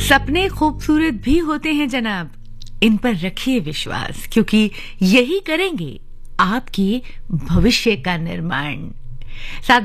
सपने खूबसूरत भी होते हैं जनाब, इन पर रखिए विश्वास, क्योंकि यही करेंगे आपके भविष्य का निर्माण।